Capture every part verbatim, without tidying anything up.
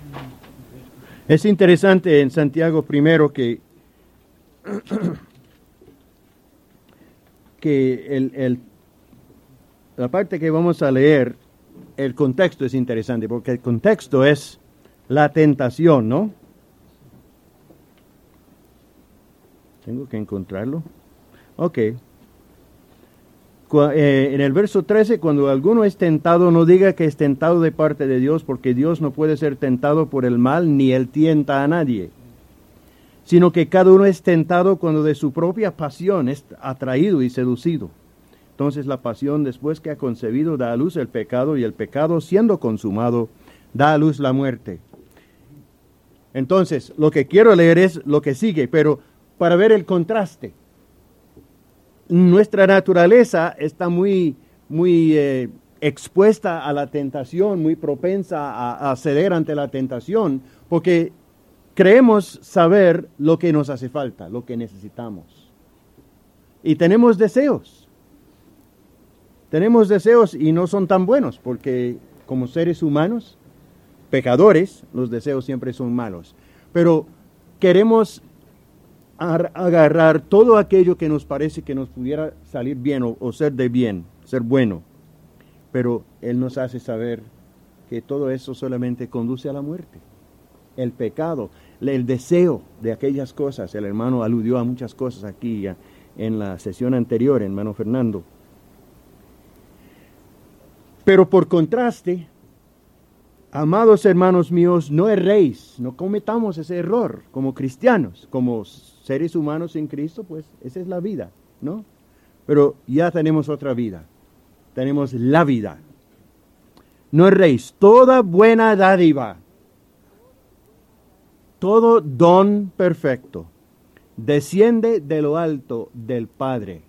Es interesante en Santiago primero que, que el, el, la parte que vamos a leer, el contexto es interesante, porque el contexto es la tentación, ¿no? Tengo que encontrarlo. Ok. En el verso trece, cuando alguno es tentado, no diga que es tentado de parte de Dios, porque Dios no puede ser tentado por el mal, ni él tienta a nadie, sino que cada uno es tentado cuando de su propia pasión es atraído y seducido. Entonces la pasión, después que ha concebido, da a luz el pecado, y el pecado, siendo consumado, da a luz la muerte. Entonces, lo que quiero leer es lo que sigue, pero para ver el contraste. Nuestra naturaleza está muy, muy eh, expuesta a la tentación, muy propensa a, a ceder ante la tentación, porque creemos saber lo que nos hace falta, lo que necesitamos. Y tenemos deseos. Tenemos deseos y no son tan buenos, porque como seres humanos, pecadores, los deseos siempre son malos. Pero queremos agarrar todo aquello que nos parece que nos pudiera salir bien o, o ser de bien, ser bueno. Pero Él nos hace saber que todo eso solamente conduce a la muerte. El pecado, el deseo de aquellas cosas. El hermano aludió a muchas cosas aquí ya en la sesión anterior, hermano Fernando. Pero por contraste, amados hermanos míos, no erréis, no cometamos ese error como cristianos, como seres humanos en Cristo, pues esa es la vida, ¿no? Pero ya tenemos otra vida, tenemos la vida. No erréis, toda buena dádiva, todo don perfecto, desciende de lo alto del Padre.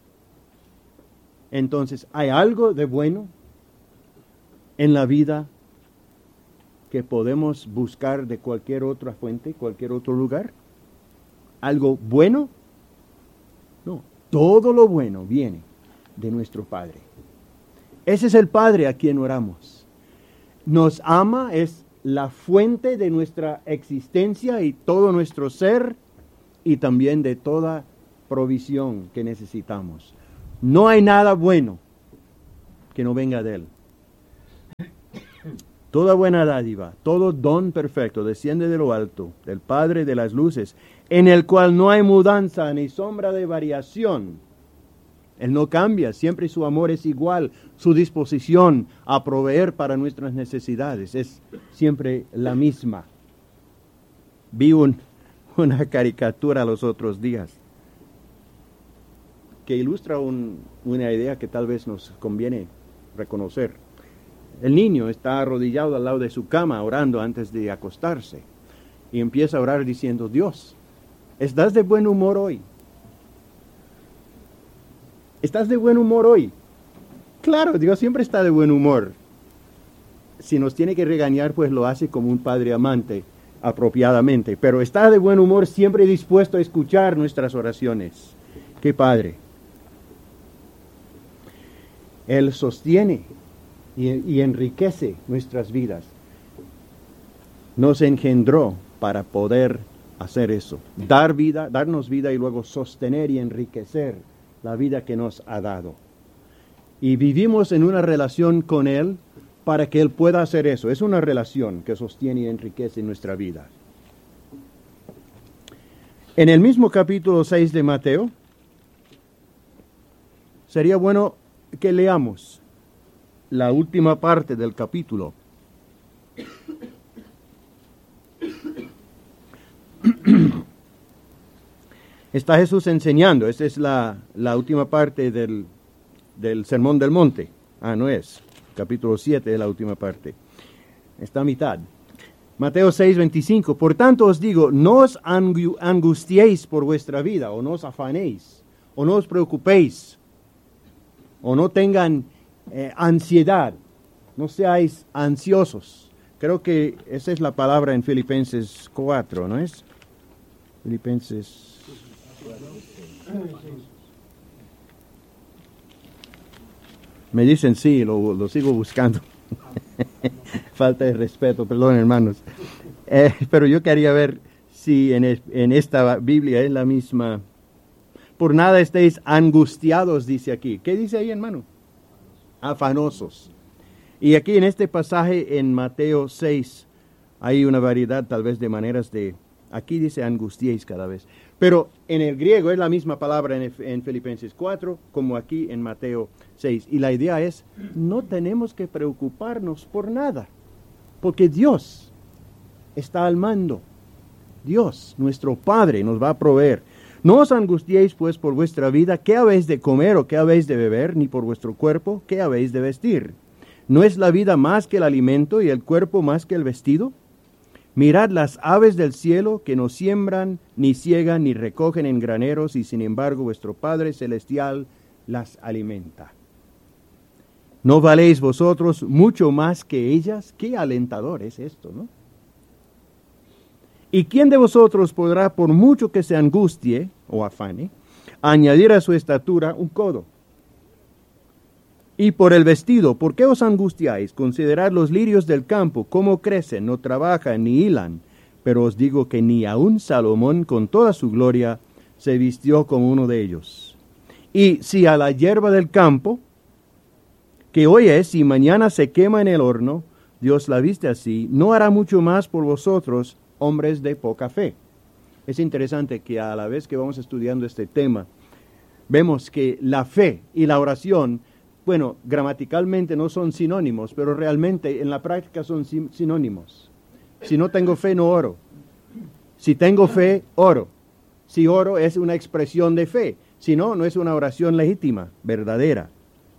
Entonces, ¿hay algo de bueno en la vida que podemos buscar de cualquier otra fuente, cualquier otro lugar? ¿Algo bueno? No, todo lo bueno viene de nuestro Padre. Ese es el Padre a quien oramos. Nos ama, es la fuente de nuestra existencia y todo nuestro ser, y también de toda provisión que necesitamos. No hay nada bueno que no venga de Él. Toda buena dádiva, todo don perfecto desciende de lo alto, del Padre de las luces, en el cual no hay mudanza ni sombra de variación. Él no cambia, siempre su amor es igual, su disposición a proveer para nuestras necesidades es siempre la misma. Vi un, una caricatura los otros días que ilustra un, una idea que tal vez nos conviene reconocer. El niño está arrodillado al lado de su cama orando antes de acostarse y empieza a orar diciendo: Dios, ¿estás de buen humor hoy? ¿Estás de buen humor hoy? Claro, Dios siempre está de buen humor. Si nos tiene que regañar, pues lo hace como un padre amante, apropiadamente. Pero está de buen humor, siempre dispuesto a escuchar nuestras oraciones. ¡Qué padre! Él sostiene y, y enriquece nuestras vidas. Nos engendró para poder hacer eso. Dar vida, darnos vida y luego sostener y enriquecer la vida que nos ha dado. Y vivimos en una relación con Él para que Él pueda hacer eso. Es una relación que sostiene y enriquece nuestra vida. En el mismo capítulo seis de Mateo, sería bueno que leamos la última parte del capítulo. Está Jesús enseñando. Esta es la, la última parte del, del Sermón del Monte. Ah, no es. Capítulo siete es la última parte. Está a mitad. Mateo seis, veinticinco. Por tanto os digo, no os angustiéis por vuestra vida, o no os afanéis, o no os preocupéis, o no tengan eh, ansiedad. No seáis ansiosos. Creo que esa es la palabra en Filipenses cuatro, ¿no es? Filipenses Me dicen sí, lo, lo sigo buscando. falta de respeto, perdón, hermanos. Eh, pero yo quería ver si en, es, en esta Biblia es la misma. Por nada estéis angustiados, dice aquí. ¿Qué dice ahí, hermano? Afanosos. Y aquí en este pasaje en Mateo seis hay una variedad tal vez de maneras de... Aquí dice angustiéis cada vez. Pero en el griego es la misma palabra en, en Filipenses cuatro como aquí en Mateo seis. Y la idea es, no tenemos que preocuparnos por nada, porque Dios está al mando. Dios, nuestro Padre, nos va a proveer. No os angustiéis pues por vuestra vida, qué habéis de comer o qué habéis de beber, ni por vuestro cuerpo, qué habéis de vestir. ¿No es la vida más que el alimento y el cuerpo más que el vestido? Mirad las aves del cielo, que no siembran, ni ciegan, ni recogen en graneros, y sin embargo vuestro Padre Celestial las alimenta. ¿No valéis vosotros mucho más que ellas? Qué alentador es esto, ¿no? ¿Y quién de vosotros podrá, por mucho que se angustie o afane, añadir a su estatura un codo? Y por el vestido, ¿por qué os angustiáis? Considerad los lirios del campo, cómo crecen, no trabajan ni hilan. Pero os digo que ni aun Salomón con toda su gloria se vistió como uno de ellos. Y si a la hierba del campo, que hoy es y mañana se quema en el horno, Dios la viste así, ¿no hará mucho más por vosotros, hombres de poca fe? Es interesante que a la vez que vamos estudiando este tema, vemos que la fe y la oración, bueno, gramaticalmente no son sinónimos, pero realmente en la práctica son sinónimos. Si no tengo fe, no oro. Si tengo fe, oro. Si oro es una expresión de fe. Si no, no es una oración legítima, verdadera.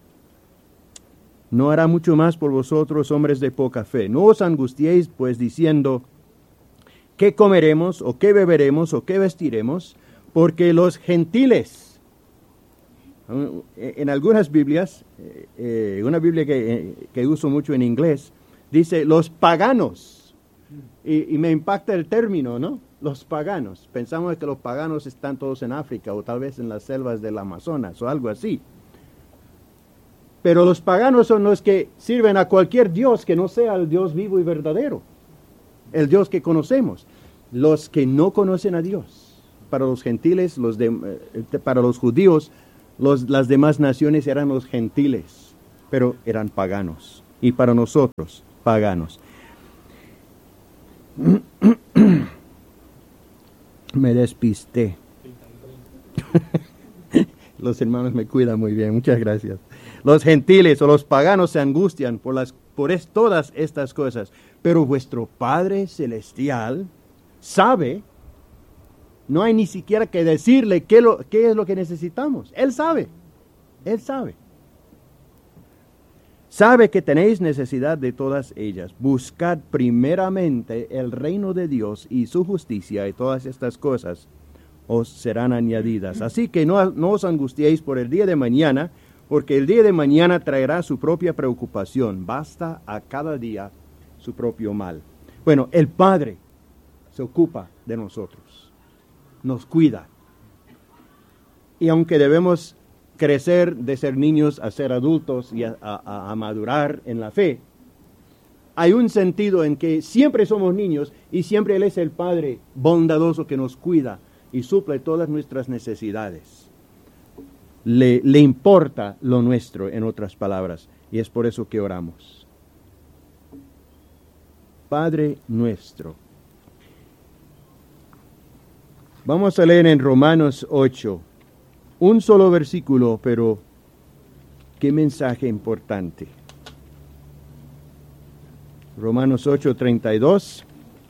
No hará mucho más por vosotros, hombres de poca fe. No os angustiéis, pues, diciendo, ¿qué comeremos, o qué beberemos, o qué vestiremos? Porque los gentiles... En algunas Biblias, eh, una Biblia que, eh, que uso mucho en inglés, dice los paganos. Y, y me impacta el término, ¿no? Los paganos. Pensamos que los paganos están todos en África o tal vez en las selvas del Amazonas o algo así. Pero los paganos son los que sirven a cualquier Dios que no sea el Dios vivo y verdadero. El Dios que conocemos. Los que no conocen a Dios. Para los gentiles, los de, eh, para los judíos, Los, las demás naciones eran los gentiles, pero eran paganos. Y para nosotros, paganos. Me despisté. Los hermanos me cuidan muy bien, muchas gracias. Los gentiles o los paganos se angustian por, las, por es, todas estas cosas, pero vuestro Padre Celestial sabe. No hay ni siquiera que decirle qué, lo, qué es lo que necesitamos. Él sabe. Él sabe. Sabe que tenéis necesidad de todas ellas. Buscad primeramente el reino de Dios y su justicia, y todas estas cosas os serán añadidas. Así que no, no os angustiéis por el día de mañana, porque el día de mañana traerá su propia preocupación. Basta a cada día su propio mal. Bueno, el Padre se ocupa de nosotros. Nos cuida. Y aunque debemos crecer de ser niños a ser adultos y a, a, a madurar en la fe, hay un sentido en que siempre somos niños y siempre Él es el Padre bondadoso que nos cuida y suple todas nuestras necesidades. Le, le importa lo nuestro, en otras palabras, y es por eso que oramos. Padre nuestro. Vamos a leer en Romanos ocho, un solo versículo, pero qué mensaje importante. Romanos ocho, treinta y dos.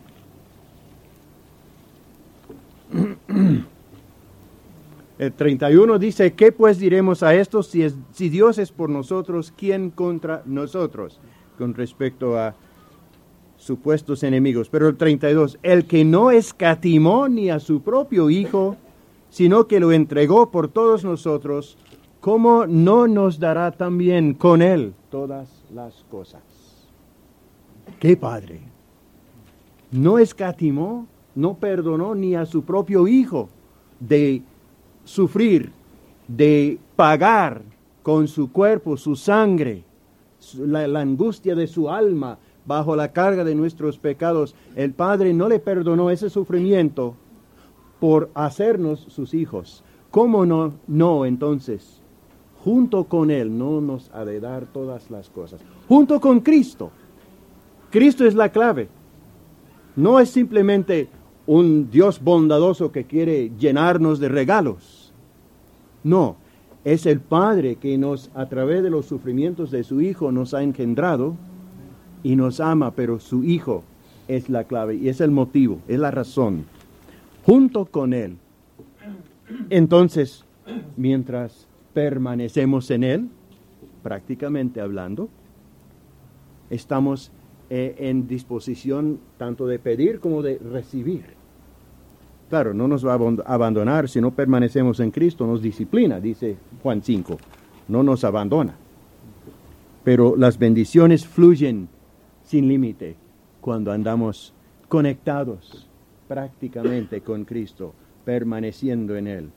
El treinta y uno dice, ¿qué pues diremos a esto? Si, es, si Dios es por nosotros, ¿quién contra nosotros? Con respecto a supuestos enemigos. Pero el treinta y dos, el que no escatimó ni a su propio Hijo, sino que lo entregó por todos nosotros, ¿cómo no nos dará también con Él todas las cosas? ¡Qué Padre! No escatimó, no perdonó ni a su propio Hijo de sufrir, de pagar con su cuerpo, su sangre, la, la angustia de su alma, bajo la carga de nuestros pecados, el Padre no le perdonó ese sufrimiento por hacernos sus hijos. ¿Cómo no, no entonces, junto con Él, no nos ha de dar todas las cosas? Junto con Cristo. Cristo es la clave. No es simplemente un Dios bondadoso que quiere llenarnos de regalos. No, es el Padre que nos, a través de los sufrimientos de su Hijo, nos ha engendrado y nos ama, pero su Hijo es la clave y es el motivo, es la razón. Junto con Él. Entonces, mientras permanecemos en Él, prácticamente hablando, estamos eh, en disposición tanto de pedir como de recibir. Claro, no nos va a abandonar si no permanecemos en Cristo, nos disciplina, dice Juan cinco, no nos abandona. Pero las bendiciones fluyen sin límite cuando andamos conectados prácticamente con Cristo, permaneciendo en Él.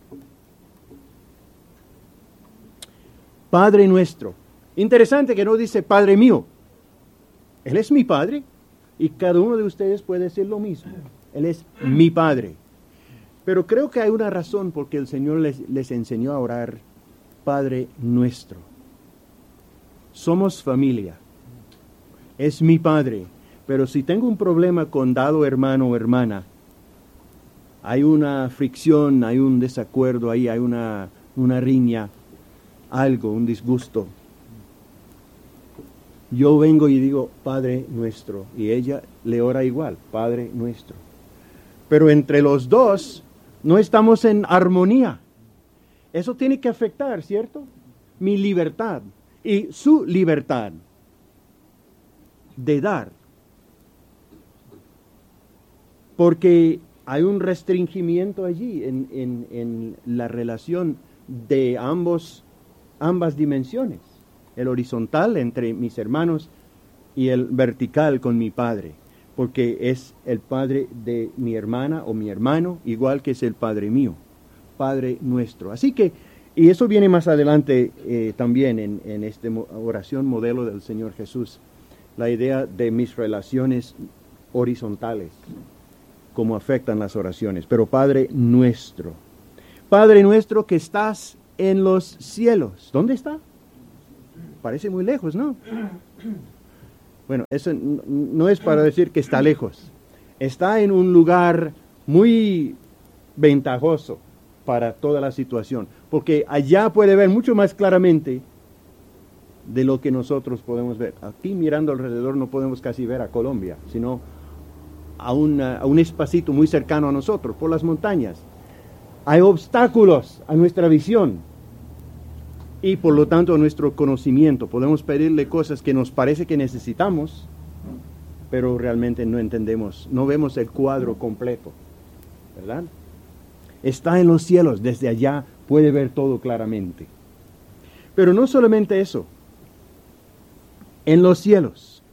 Padre nuestro. Interesante que no dice Padre mío. Él es mi Padre y cada uno de ustedes puede decir lo mismo. Él es mi Padre. Pero creo que hay una razón por que el Señor les, les enseñó a orar Padre nuestro. Somos familia. Es mi Padre. Pero si tengo un problema con dado hermano o hermana, hay una fricción, hay un desacuerdo ahí, hay una, una riña, algo, un disgusto. Yo vengo y digo, Padre nuestro, y ella le ora igual, Padre nuestro. Pero entre los dos no estamos en armonía. Eso tiene que afectar, ¿cierto? Mi libertad y su libertad de dar. Porque hay un restringimiento allí en, en, en la relación de ambos, ambas dimensiones. El horizontal entre mis hermanos y el vertical con mi Padre. Porque es el Padre de mi hermana o mi hermano, igual que es el Padre mío, Padre nuestro. Así que, y eso viene más adelante eh, también en, en esta oración modelo del Señor Jesús, la idea de mis relaciones horizontales, cómo afectan las oraciones. Pero Padre nuestro, Padre nuestro que estás en los cielos. ¿Dónde está? Parece muy lejos, ¿no? Bueno, eso no es para decir que está lejos. Está en un lugar muy ventajoso para toda la situación, porque allá puede ver mucho más claramente de lo que nosotros podemos ver. Aquí mirando alrededor no podemos casi ver a Colombia, sino a, una, a un espacito muy cercano a nosotros, por las montañas. Hay obstáculos a nuestra visión. Y por lo tanto a nuestro conocimiento. Podemos pedirle cosas que nos parece que necesitamos, pero realmente no entendemos, no vemos el cuadro completo, ¿verdad? Está en los cielos, desde allá puede ver todo claramente. Pero no solamente eso, en los cielos.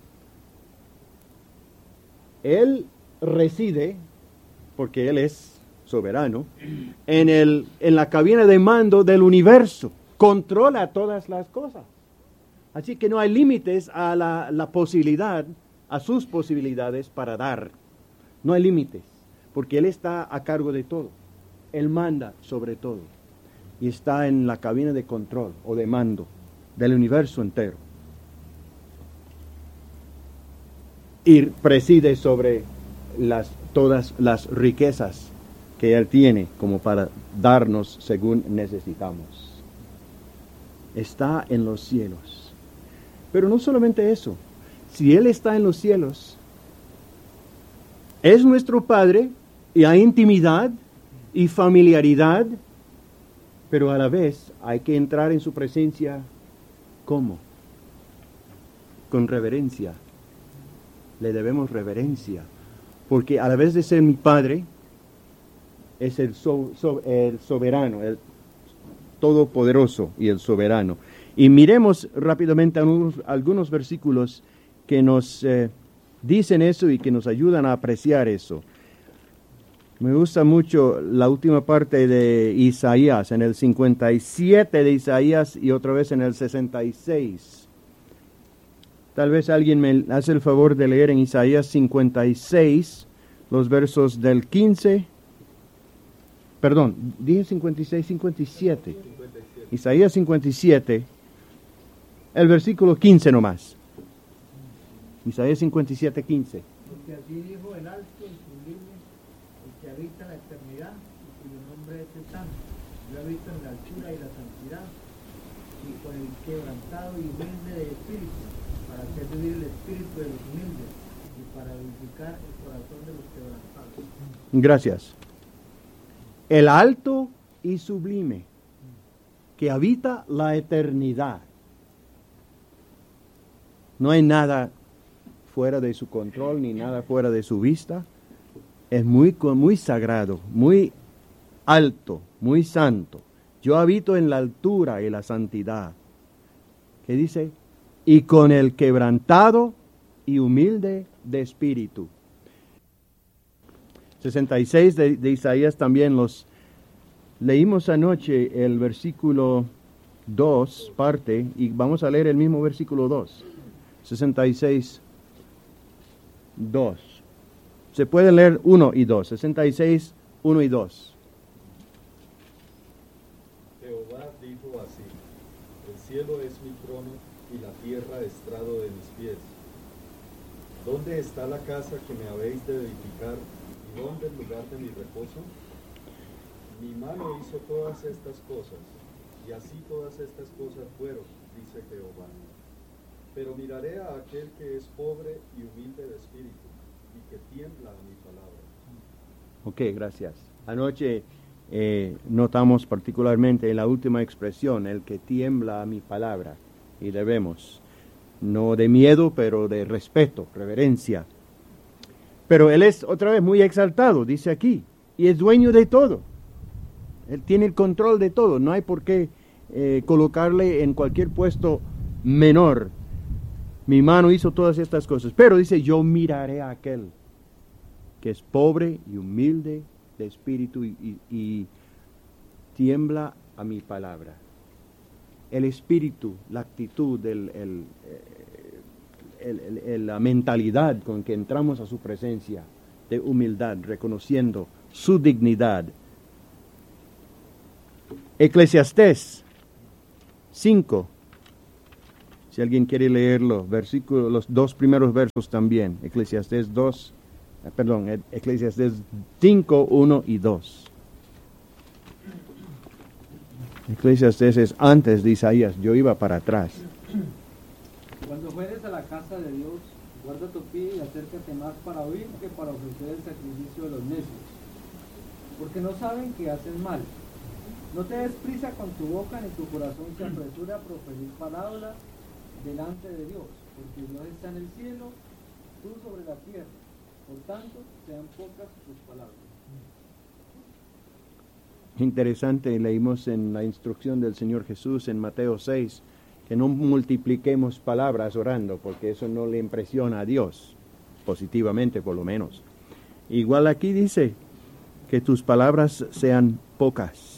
Él reside, porque Él es soberano, en, el, en la cabina de mando del universo. Controla todas las cosas. Así que no hay límites a la, la posibilidad, a sus posibilidades para dar. No hay límites, porque Él está a cargo de todo. Él manda sobre todo. Y está en la cabina de control o de mando del universo entero. Y preside sobre las, todas las riquezas que Él tiene como para darnos según necesitamos. Está en los cielos. Pero no solamente eso. Si Él está en los cielos, es nuestro Padre y hay intimidad y familiaridad, pero a la vez hay que entrar en su presencia. ¿Cómo? Con reverencia. Le debemos reverencia. Porque a la vez de ser mi Padre, es el, so, so, el soberano, el todopoderoso y el soberano. Y miremos rápidamente algunos, algunos versículos que nos eh, dicen eso y que nos ayudan a apreciar eso. Me gusta mucho la última parte de Isaías, en el cincuenta y siete de Isaías y otra vez en el sesenta y seis. Tal vez alguien me hace el favor de leer en Isaías cincuenta y seis, los versos del quince. Perdón, dije cincuenta y seis, cincuenta y siete. Isaías cincuenta y siete, el versículo quince nomás. Isaías cincuenta y siete, quince. Porque así dijo el alto y sublime, el que habita la eternidad, y cuyo nombre es el Santo. Yo habito en la altura y la santidad, y con el quebrantado y humilde de espíritu, para hacer vivir el espíritu de los humildes, y para vivificar el corazón de los quebrantados. Gracias. El alto y sublime, que habita la eternidad. No hay nada fuera de su control, ni nada fuera de su vista. Es muy, muy sagrado, muy alto, muy santo. Yo habito en la altura y la santidad. ¿Qué dice? Y con el quebrantado y humilde de espíritu. sesenta y seis de, de Isaías también los leímos anoche, el versículo dos, parte, y vamos a leer el mismo versículo dos. sesenta y seis, dos. Se puede leer uno y dos. sesenta y seis, uno y dos. Jehová dijo así: el cielo es mi trono y la tierra estrado de mis pies. ¿Dónde está la casa que me habéis de edificar y dónde el lugar de mi reposo? Mi mano hizo todas estas cosas, y así todas estas cosas fueron, dice Jehová. Pero miraré a aquel que es pobre y humilde de espíritu, y que tiembla a mi palabra. Ok, gracias. Anoche eh, notamos particularmente en la última expresión, el que tiembla a mi palabra, y debemos, no de miedo, pero de respeto, reverencia. Pero él es otra vez muy exaltado, dice aquí, y es dueño de todo. Él tiene el control de todo, no hay por qué eh, colocarle en cualquier puesto menor. Mi mano hizo todas estas cosas, pero dice, yo miraré a aquel que es pobre y humilde de espíritu y, y, y tiembla a mi palabra. El espíritu, la actitud, el, el, el, el, el, la mentalidad con que entramos a su presencia de humildad, reconociendo su dignidad. Eclesiastés cinco. Si alguien quiere leerlo, versículo, los dos primeros versos también. Eclesiastés dos, perdón, Eclesiastés cinco, uno y dos. Eclesiastés es antes de Isaías, yo iba para atrás. Cuando fueres a la casa de Dios, guarda tu pie y acércate más para oír que para ofrecer el sacrificio de los necios, porque no saben que hacen mal. No te des prisa con tu boca, ni tu corazón se apresura a proferir palabras delante de Dios, porque Dios está en el cielo, tú sobre la tierra. Por tanto, sean pocas tus palabras. Interesante, leímos en la instrucción del Señor Jesús en Mateo seis, que no multipliquemos palabras orando, porque eso no le impresiona a Dios, positivamente por lo menos. Igual aquí dice que tus palabras sean pocas.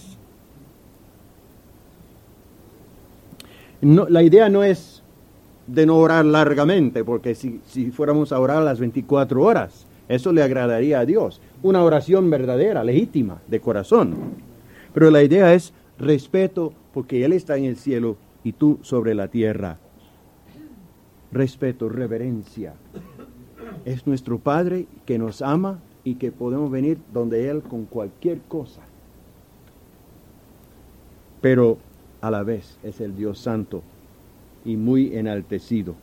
No, la idea no es de no orar largamente, porque si, si fuéramos a orar las veinticuatro horas, eso le agradaría a Dios. Una oración verdadera, legítima, de corazón. Pero la idea es respeto, porque Él está en el cielo y tú sobre la tierra. Respeto, reverencia. Es nuestro Padre que nos ama y que podemos venir donde Él con cualquier cosa. Pero a la vez es el Dios santo y muy enaltecido.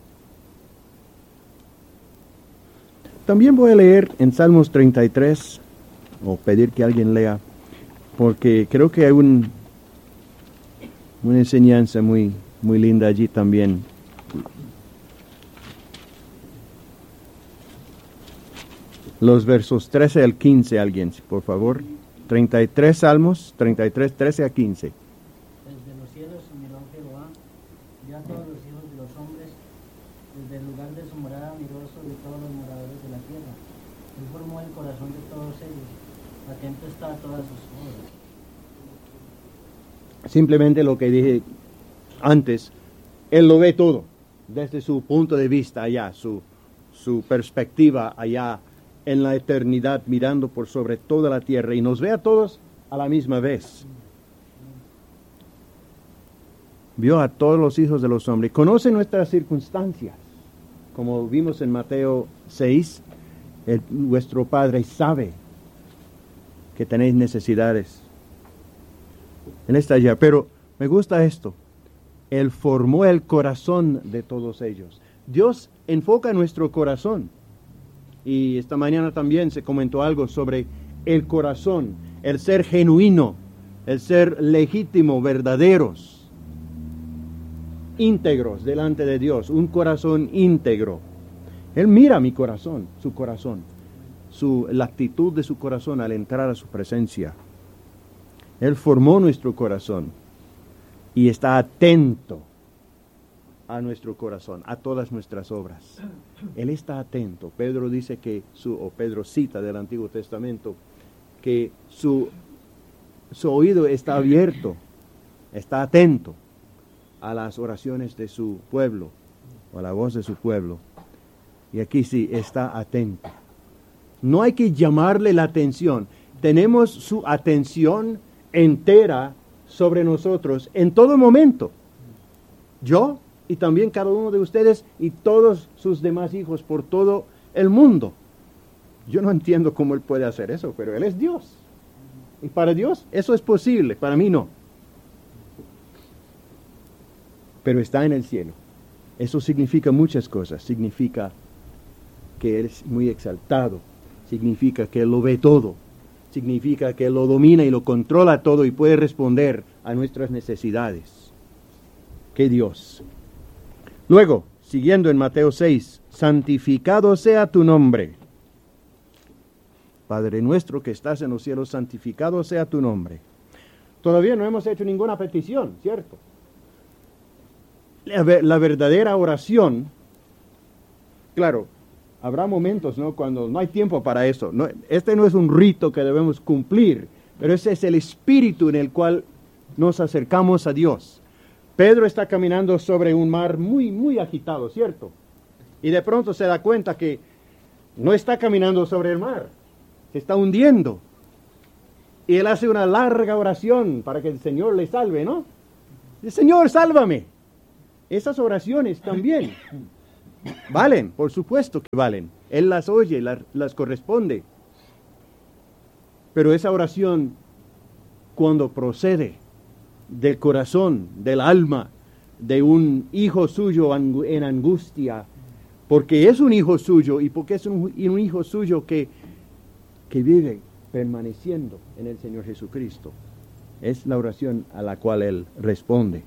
También voy a leer en Salmos treinta y tres, o pedir que alguien lea, porque creo que hay un, una enseñanza muy, muy linda allí también. Los versos trece al quince, alguien, por favor. treinta y tres Salmos, treinta y tres, trece a quince. Desde los cielos miró Jehová, vio a todos los hijos de los hombres, desde el lugar de su morada miró sobre todos los moradores de la tierra. Él formó el corazón de todos ellos, atento está a todas sus obras. Simplemente lo que dije antes, Él lo ve todo. desde su punto de vista allá, su, su perspectiva allá en la eternidad, mirando por sobre toda la tierra, y nos ve a todos a la misma vez. Vio a todos los hijos de los hombres, conoce nuestras circunstancias, como vimos en Mateo seis, el, vuestro Padre sabe que tenéis necesidades. Él está allá, pero me gusta esto, Él formó el corazón de todos ellos. Dios enfoca nuestro corazón, y esta mañana también se comentó algo sobre el corazón, el ser genuino, el ser legítimo, verdaderos, íntegros delante de Dios, un corazón íntegro. Él mira mi corazón, su corazón, su, la actitud de su corazón al entrar a su presencia. Él formó nuestro corazón y está atento a nuestro corazón, a todas nuestras obras. Él está atento. Pedro dice que, su, o Pedro cita del Antiguo Testamento, que su, su oído está abierto, está atento a las oraciones de su pueblo, o a la voz de su pueblo. Y aquí sí, está atento. No hay que llamarle la atención. Tenemos su atención entera sobre nosotros en todo momento. Yo y también cada uno de ustedes y todos sus demás hijos por todo el mundo. Yo no entiendo cómo Él puede hacer eso, pero Él es Dios. Y para Dios eso es posible, para mí no. Pero está en el cielo. Eso significa muchas cosas. Significa que Él es muy exaltado. Significa que Él lo ve todo. Significa que Él lo domina y lo controla todo y puede responder a nuestras necesidades. ¡Qué Dios! Luego, siguiendo en Mateo seis, santificado sea tu nombre. Padre nuestro que estás en los cielos, santificado sea tu nombre. Todavía no hemos hecho ninguna petición, ¿cierto? La, la verdadera oración, claro, habrá momentos, ¿no?, cuando no hay tiempo para eso. No, este no es un rito que debemos cumplir, pero ese es el espíritu en el cual nos acercamos a Dios. Pedro está caminando sobre un mar muy, muy agitado, ¿cierto? Y de pronto se da cuenta que no está caminando sobre el mar, se está hundiendo. Y él hace una larga oración para que el Señor le salve, ¿no? Dice, Señor, sálvame. Esas oraciones también valen, por supuesto que valen. Él las oye, las, las corresponde. Pero esa oración, cuando procede del corazón, del alma, de un hijo suyo en angustia, porque es un hijo suyo y porque es un, un hijo suyo que, que vive permaneciendo en el Señor Jesucristo, es la oración a la cual Él responde.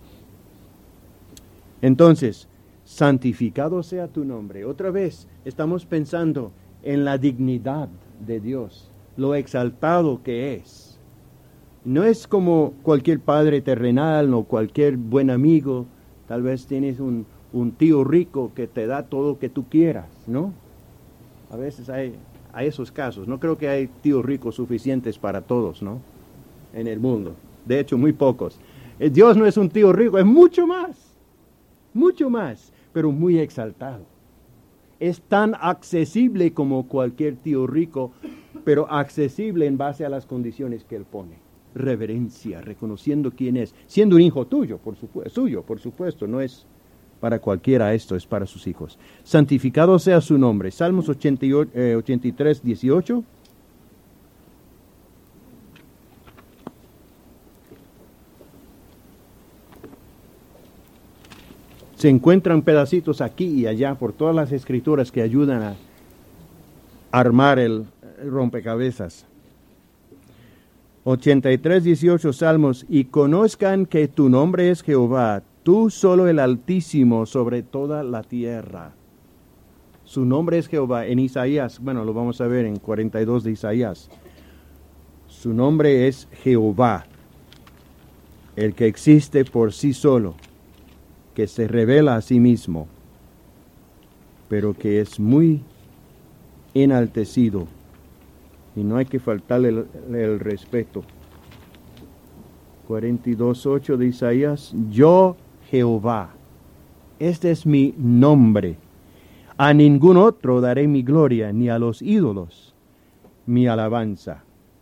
Entonces, santificado sea tu nombre. Otra vez estamos pensando en la dignidad de Dios, lo exaltado que es. No es como cualquier padre terrenal o cualquier buen amigo. Tal vez tienes un, un tío rico que te da todo lo que tú quieras, ¿no? A veces hay, hay esos casos. No creo que hay tíos ricos suficientes para todos, ¿no?, en el mundo. De hecho, muy pocos. Dios no es un tío rico, es mucho más. Mucho más, pero muy exaltado. Es tan accesible como cualquier tío rico, pero accesible en base a las condiciones que Él pone. Reverencia, reconociendo quién es, siendo un hijo tuyo, por supuesto, suyo, por supuesto, no es para cualquiera esto, es para sus hijos. Santificado sea su nombre. Salmos ochenta y tres, dieciocho. Se encuentran pedacitos aquí y allá por todas las escrituras que ayudan a armar el rompecabezas. ochenta y tres, dieciocho Salmos. Y conozcan que tu nombre es Jehová, tú solo el Altísimo sobre toda la tierra. Su nombre es Jehová. En Isaías, bueno, lo vamos a ver en cuarenta y dos de Isaías. Su nombre es Jehová, el que existe por sí solo, que se revela a sí mismo, pero que es muy enaltecido, y no hay que faltarle el, el respeto. cuarenta y dos, ocho de Isaías, yo Jehová, Este es mi nombre. A ningún otro daré mi gloria, ni a los ídolos mi alabanza.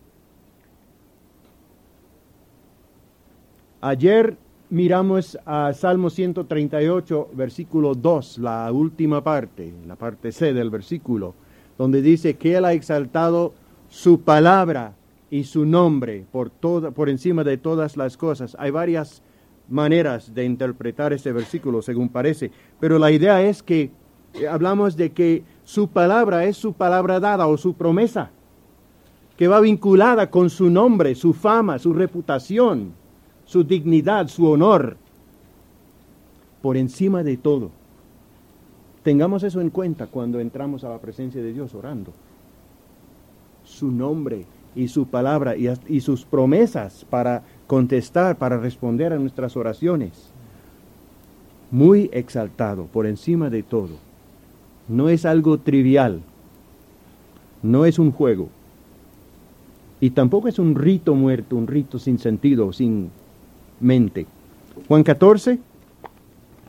Ayer miramos a Salmo ciento treinta y ocho, versículo dos, la última parte, la parte C del versículo, donde dice que Él ha exaltado su palabra y su nombre por, toda, por encima de todas las cosas. Hay varias maneras de interpretar este versículo, según parece, pero la idea es que eh, hablamos de que su palabra es su palabra dada o su promesa, que va vinculada con su nombre, su fama, su reputación, su dignidad, su honor, por encima de todo. Tengamos eso en cuenta cuando entramos a la presencia de Dios orando. Su nombre y su palabra y, y sus promesas para contestar, para responder a nuestras oraciones. Muy exaltado, por encima de todo. No es algo trivial. No es un juego. Y tampoco es un rito muerto, un rito sin sentido, sin mente. Juan catorce.